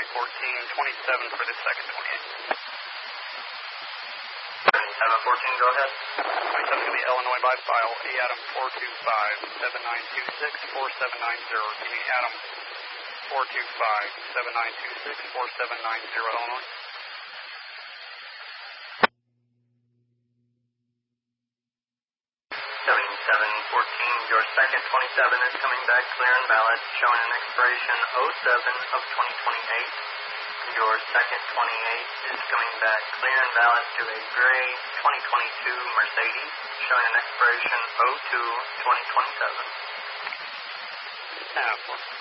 1427 for the second 28. 714, go ahead. 27 going to be Illinois by file, A Adam 425-7926-4790. Give me Adam 425-7926-4790, Illinois. 7714, your second 27 is coming back clear and valid, showing an expiration 07 of 2028. Your second 28 is coming back clear and valid to a gray 2022 Mercedes, showing an expiration 02 2027. 10-4.